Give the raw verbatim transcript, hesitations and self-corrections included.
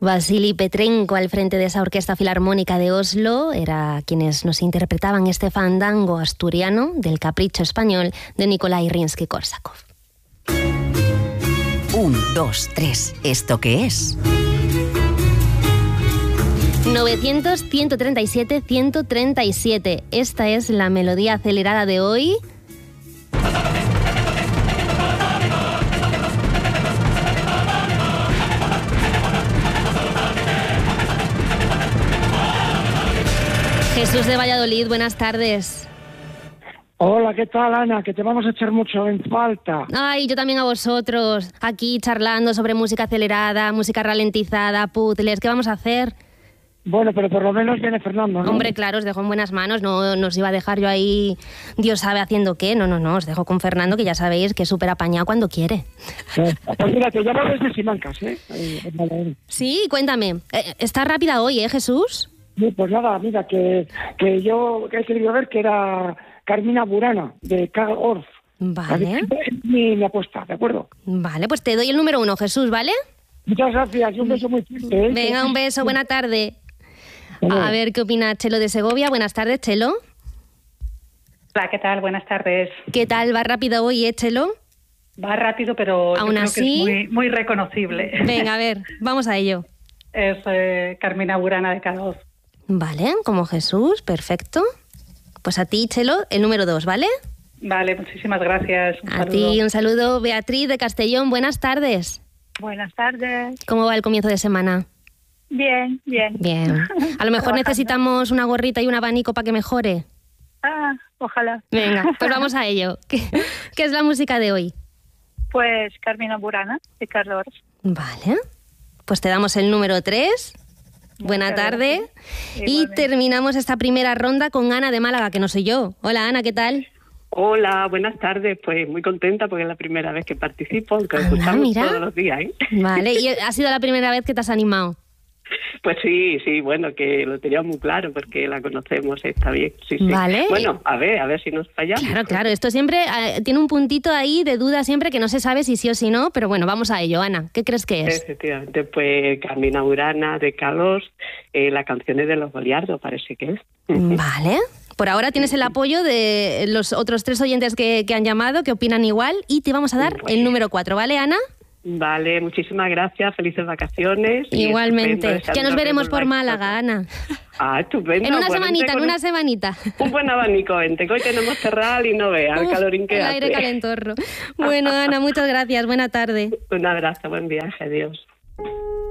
Vasily Petrenko al frente de esa Orquesta Filarmónica de Oslo era quienes nos interpretaban este fandango asturiano del Capricho Español de Nikolai Rimsky-Korsakov. Un, dos, tres. ¿Esto qué es? novecientos, ciento treinta y siete, ciento treinta y siete. Esta es la melodía acelerada de hoy. Jesús de Valladolid, buenas tardes. Hola, ¿qué tal, Ana? Que te vamos a echar mucho en falta. Ay, yo también a vosotros, aquí charlando sobre música acelerada, música ralentizada, puzzles, ¿qué vamos a hacer? Bueno, pero por lo menos viene Fernando, ¿no? Hombre, claro, os dejo en buenas manos, no nos iba a dejar yo ahí, Dios sabe haciendo qué, no, no, no, os dejo con Fernando, que ya sabéis que es súper apañado cuando quiere. Eh, pues mira, te llamo desde Simancas, ¿eh? eh sí, cuéntame, eh, está rápida hoy, ¿eh, Jesús? Sí, pues nada, mira, que, que yo que he querido ver que era Carmina Burana, de Karl Orff. Vale. Es mi, mi apuesta, ¿de acuerdo? Vale, pues te doy el número uno, Jesús, ¿vale? Muchas gracias y un beso muy fuerte, ¿eh? Venga, un beso, buena tarde. A ver qué opina Chelo de Segovia. Buenas tardes, Chelo. Hola, ¿qué tal? Buenas tardes. ¿Qué tal? ¿Va rápido hoy, eh, Chelo? Va rápido, pero aún yo así, creo que es muy, muy reconocible. Venga, a ver, vamos a ello. Es eh, Carmina Burana de Karl Orff. Vale, como Jesús, perfecto. Pues a ti, Chelo, el número dos, ¿vale? Vale, muchísimas gracias. Un a saludo. ti, un saludo. Beatriz de Castellón, buenas tardes. Buenas tardes. ¿Cómo va el comienzo de semana? Bien, bien. Bien. A lo mejor necesitamos una gorrita y un abanico para que mejore. Ah, ojalá. Venga, pues vamos a ello. ¿Qué, qué es la música de hoy? Pues Carmina Burana, de Karl Orff. Vale. Pues te damos el número tres. Buena tarde. Y terminamos esta primera ronda con Ana de Málaga, que no soy yo. Hola, Ana, ¿qué tal? Hola, buenas tardes. Pues muy contenta porque es la primera vez que participo, aunque Anda, escuchamos mira. todos los días, ¿eh? Vale, ¿y ha sido la primera vez que te has animado? Pues sí, sí, bueno, que lo tenía muy claro porque la conocemos, está bien, sí, sí. Vale. Bueno, a ver, a ver si nos fallamos. Claro, claro, esto siempre eh, tiene un puntito ahí de duda siempre que no se sabe si sí o si no, pero bueno, vamos a ello, Ana. ¿Qué crees que es? Efectivamente, pues Carmina Burana de Karl Orff, eh, las canciones de los Goliardos, parece que es. Vale. Por ahora tienes el apoyo de los otros tres oyentes que, que han llamado, que opinan igual, y te vamos a dar Pues el número cuatro, ¿vale, Ana? Vale, muchísimas gracias, felices vacaciones. Igualmente. Ya nos veremos por Málaga, Ana. Ah, estupendo. En una Pues semanita, en un, una semanita. Un buen abanico, vente, que hoy tenemos cerrado y no veas el calorín que el hace. aire calentorro. Bueno, Ana, muchas gracias, buena tarde. Un abrazo, buen viaje, adiós.